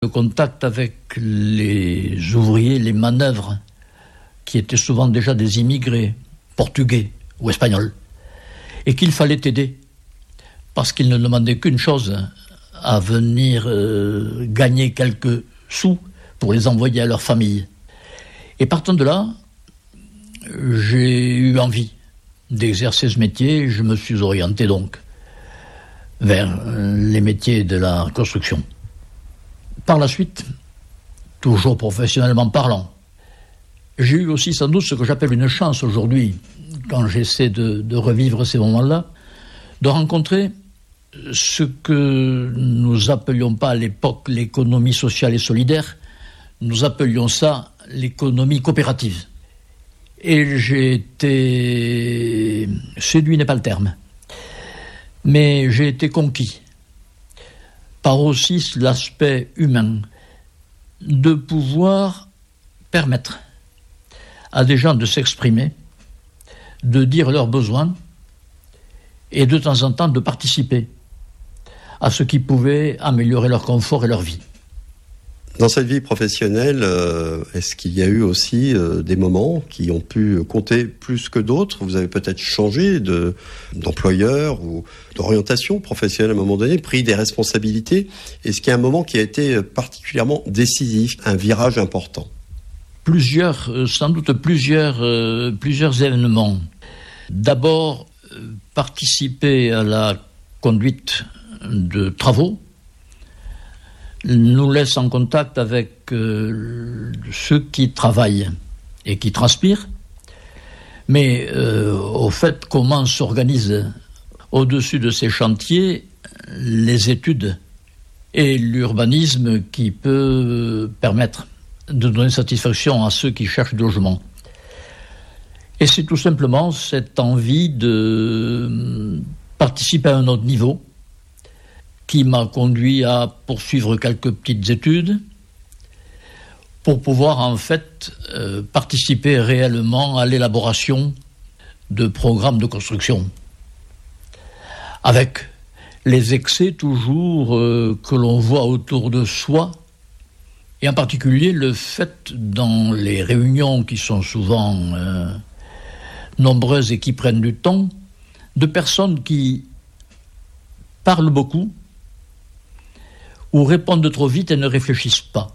Le contact avec les ouvriers, les manœuvres, qui étaient souvent déjà des immigrés, portugais ou espagnols, et qu'il fallait aider, parce qu'ils ne demandaient qu'une chose, à venir gagner quelques sous pour les envoyer à leur famille. Et partant de là, j'ai eu envie d'exercer ce métier. Je me suis orienté donc vers les métiers de la construction. Par la suite, toujours professionnellement parlant, j'ai eu aussi sans doute ce que j'appelle une chance aujourd'hui, quand j'essaie de revivre ces moments-là, de rencontrer ce que nous appelions pas à l'époque l'économie sociale et solidaire, nous appelions ça l'économie coopérative. Et j'ai été séduit n'est pas le terme, mais j'ai été conquis par aussi l'aspect humain de pouvoir permettre à des gens de s'exprimer, de dire leurs besoins et de temps en temps de participer à ce qui pouvait améliorer leur confort et leur vie. Dans cette vie professionnelle, est-ce qu'il y a eu aussi des moments qui ont pu compter plus que d'autres ? Vous avez peut-être changé d'employeur ou d'orientation professionnelle à un moment donné, pris des responsabilités. Est-ce qu'il y a un moment qui a été particulièrement décisif, un virage important ? Sans doute plusieurs événements. D'abord, participer à la conduite de travaux nous laisse en contact avec ceux qui travaillent et qui transpirent, mais au fait comment s'organisent au-dessus de ces chantiers les études et l'urbanisme qui peut permettre de donner satisfaction à ceux qui cherchent du logement. Et c'est tout simplement cette envie de participer à un autre niveau qui m'a conduit à poursuivre quelques petites études pour pouvoir en fait participer réellement à l'élaboration de programmes de construction. Avec les excès toujours que l'on voit autour de soi, et en particulier le fait dans les réunions qui sont souvent nombreuses et qui prennent du temps, de personnes qui parlent beaucoup ou répondent trop vite et ne réfléchissent pas.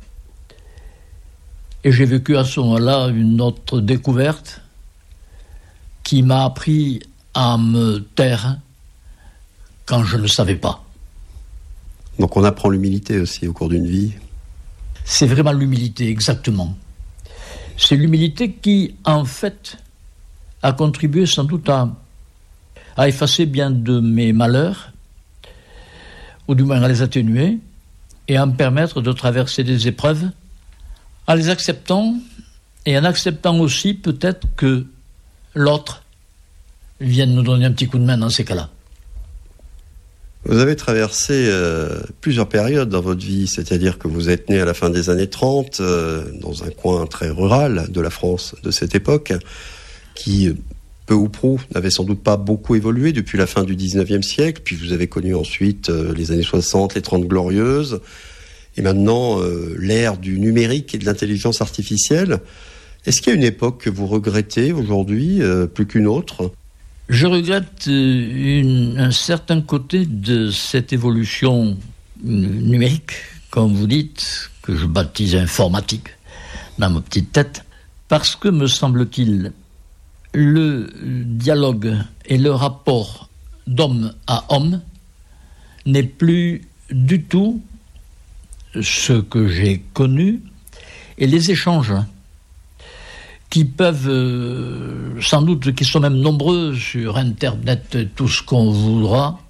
Et j'ai vécu à ce moment-là une autre découverte qui m'a appris à me taire quand je ne savais pas. Donc on apprend l'humilité aussi au cours d'une vie. C'est vraiment l'humilité, exactement. C'est l'humilité qui, en fait, a contribué sans doute à effacer bien de mes malheurs, ou du moins à les atténuer, et à me permettre de traverser des épreuves, en les acceptant, et en acceptant aussi peut-être que l'autre vienne nous donner un petit coup de main dans ces cas-là. Vous avez traversé plusieurs périodes dans votre vie, c'est-à-dire que vous êtes né à la fin des années 30, dans un coin très rural de la France de cette époque, qui, peu ou prou, n'avait sans doute pas beaucoup évolué depuis la fin du 19e siècle, puis vous avez connu ensuite les années 60, les 30 glorieuses, et maintenant l'ère du numérique et de l'intelligence artificielle. Est-ce qu'il y a une époque que vous regrettez aujourd'hui, plus qu'une autre ? Je regrette un certain côté de cette évolution numérique, comme vous dites, que je baptise informatique dans ma petite tête, parce que, me semble-t-il, le dialogue et le rapport d'homme à homme n'est plus du tout ce que j'ai connu, et les échanges qui peuvent, sans doute, qui sont même nombreux sur Internet, tout ce qu'on voudra,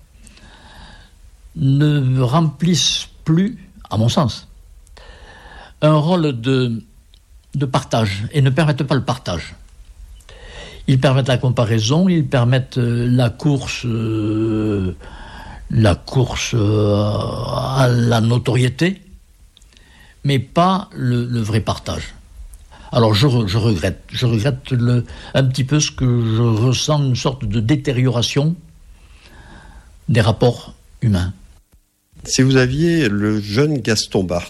ne remplissent plus, à mon sens, un rôle de partage, et ne permettent pas le partage. Ils permettent la comparaison, ils permettent la course à la notoriété, mais pas le vrai partage. Alors je regrette un petit peu ce que je ressens, une sorte de détérioration des rapports humains. Si vous aviez le jeune Gaston Bart